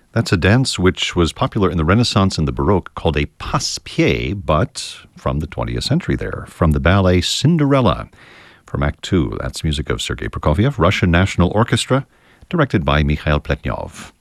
That's a dance which was popular in the Renaissance and the Baroque called a passe-pied, but from the 20th century there, from the ballet Cinderella. From Act Two, that's music of Sergei Prokofiev, Russian National Orchestra, directed by Mikhail Pletnyov.